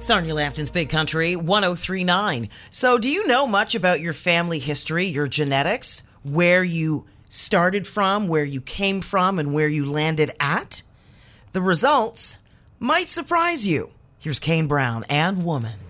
Sarnia Lambton's Big Country 1039. So, do you know much about your family history, your genetics, where you started from, where you came from, and where you landed at? The results might surprise you. Here's Kane Brown and Woman.